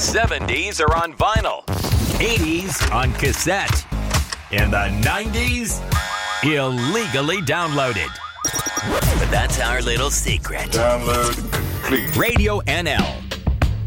70s are on vinyl, 80s on cassette, and the 90s illegally downloaded. But that's our little secret. Download, please. Radio NL.